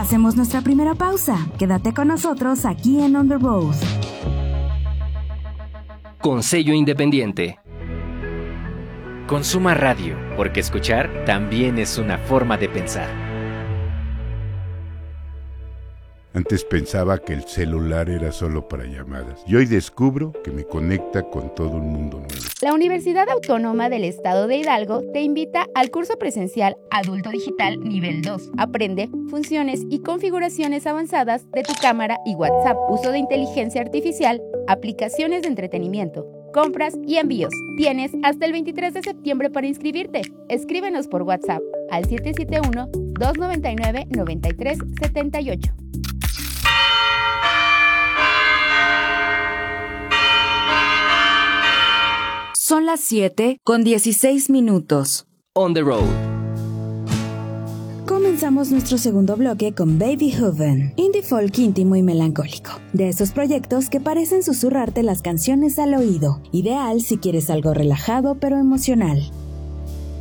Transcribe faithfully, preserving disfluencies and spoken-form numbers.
hacemos nuestra primera pausa. Quédate con nosotros aquí en On The Road. Con sello independiente. Consuma radio, porque escuchar también es una forma de pensar. Antes pensaba que el celular era solo para llamadas y hoy descubro que me conecta con todo un mundo nuevo. La Universidad Autónoma del Estado de Hidalgo te invita al curso presencial Adulto Digital Nivel dos. Aprende funciones y configuraciones avanzadas de tu cámara y WhatsApp, uso de inteligencia artificial, aplicaciones de entretenimiento, compras y envíos. Tienes hasta el veintitrés de septiembre para inscribirte. Escríbenos por WhatsApp al siete siete uno, dos nueve nueve, nueve tres siete ocho. Son las siete con dieciséis minutos. On the Road. Comenzamos nuestro segundo bloque con Baby Hoven, indie folk íntimo y melancólico. De esos proyectos que parecen susurrarte las canciones al oído. Ideal si quieres algo relajado pero emocional.